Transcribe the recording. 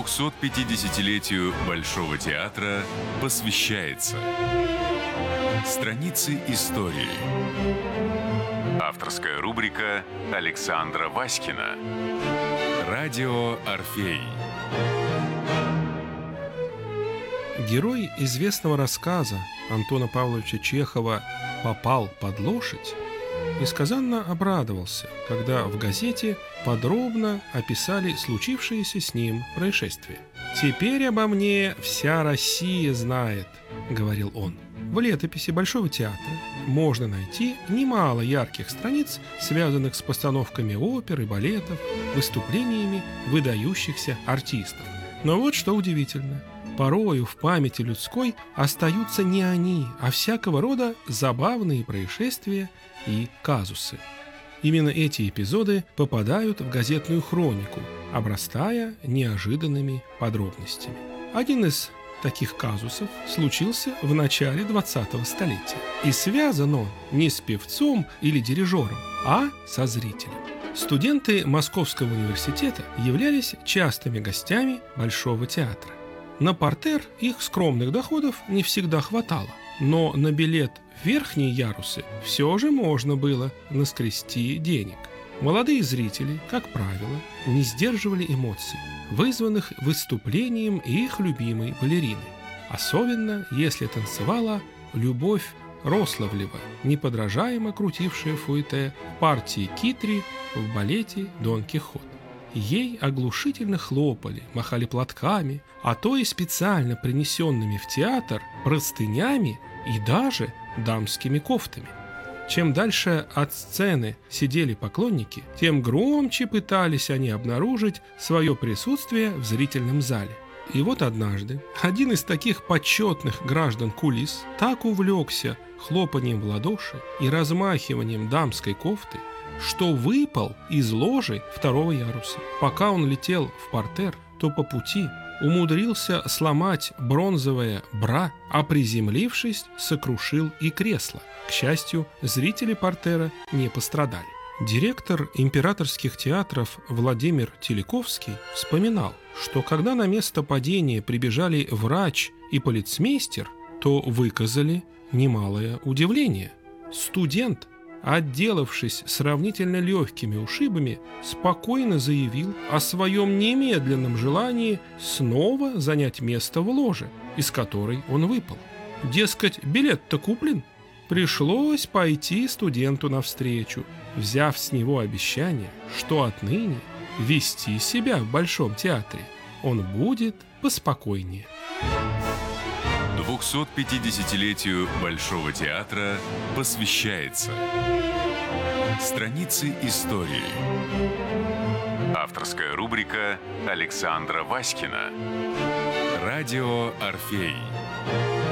250-летию Большого театра посвящается страницы истории. Авторская рубрика Александра Васькина. Радио «Орфей». Герой известного рассказа Антона Павловича Чехова «Попал под лошадь» несказанно обрадовался, когда в газете подробно описали случившееся с ним происшествие. «Теперь обо мне вся Россия знает», — говорил он. В летописи Большого театра можно найти немало ярких страниц, связанных с постановками опер и балетов, выступлениями выдающихся артистов. Но вот что удивительно. Порою в памяти людской остаются не они, а всякого рода забавные происшествия и казусы. Именно эти эпизоды попадают в газетную хронику, обрастая неожиданными подробностями. Один из таких казусов случился в начале 20-го столетия. И связан он не с певцом или дирижером, а со зрителем. Студенты Московского университета являлись частыми гостями Большого театра. На партер их скромных доходов не всегда хватало, но на билет в верхние ярусы все же можно было наскрести денег. Молодые зрители, как правило, не сдерживали эмоций, вызванных выступлением их любимой балерины, особенно если танцевала Любовь Рославлева, неподражаемо крутившая фуэте в партии Китри в балете «Дон Кихот». Ей оглушительно хлопали, махали платками, а то и специально принесенными в театр простынями и даже дамскими кофтами. Чем дальше от сцены сидели поклонники, тем громче пытались они обнаружить свое присутствие в зрительном зале. И вот однажды один из таких почетных граждан кулис так увлекся хлопанием в ладоши и размахиванием дамской кофты, что выпал из ложи второго яруса. Пока он летел в партер, то по пути умудрился сломать бронзовое бра, а приземлившись, сокрушил и кресло. К счастью, зрители партера не пострадали. Директор императорских театров Владимир Теляковский вспоминал, что когда на место падения прибежали врач и полицмейстер, то выказали немалое удивление. Студент, отделавшись сравнительно легкими ушибами, спокойно заявил о своем немедленном желании снова занять место в ложе, из которой он выпал. Дескать, билет-то куплен. Пришлось пойти студенту навстречу, взяв с него обещание, что отныне вести себя в Большом театре он будет поспокойнее. 250-летию Большого театра посвящается страницы истории. Авторская рубрика Александра Васькина. Радио «Орфей».